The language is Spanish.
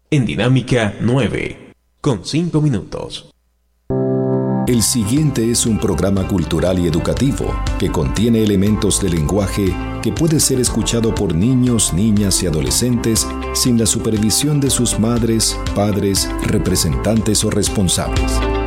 en Dinámica 9, con 5 minutos. El siguiente es un programa cultural y educativo que contiene elementos de lenguaje que puede ser escuchado por niños, niñas y adolescentes sin la supervisión de sus madres, padres, representantes o responsables.